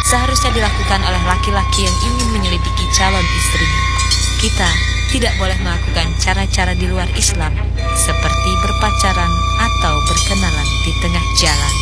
seharusnya dilakukan oleh laki-laki yang ingin menyelidiki calon istrinya. Kita tidak boleh melakukan cara-cara di luar Islam, seperti berpacaran atau berkenalan di tengah jalan.